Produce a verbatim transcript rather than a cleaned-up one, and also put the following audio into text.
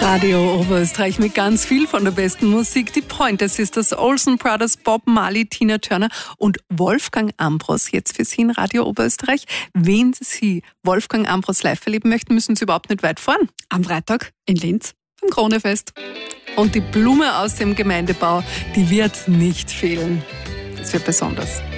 Radio Oberösterreich mit ganz viel von der besten Musik. Die Pointer Sisters, Olsen Brothers, Bob Marley, Tina Turner und Wolfgang Ambros. Jetzt für Sie in Radio Oberösterreich. Wenn Sie Wolfgang Ambros live erleben möchten, müssen Sie überhaupt nicht weit fahren. Am Freitag in Linz beim Kronefest. Und die Blume aus dem Gemeindebau, die wird nicht fehlen. Das wird besonders.